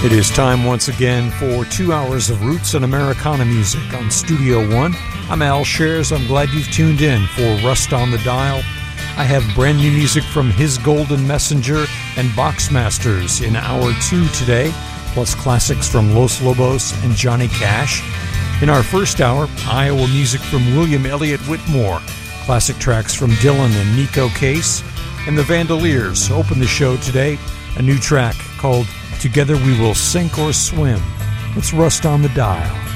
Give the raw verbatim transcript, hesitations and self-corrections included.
It is time once again for two hours of Roots and Americana music on Studio One. I'm Al Shares. I'm glad you've tuned in for Rust on the Dial. I have brand new music from His Golden Messenger and Boxmasters in hour two today, plus classics from Los Lobos and Johnny Cash. In our first hour, Iowa music from William Elliott Whitmore, classic tracks from Dylan and Nico Case, and the Vandaliers open the show today, a new track called Together We Will Sink or Swim. Let's Rust on the Dial.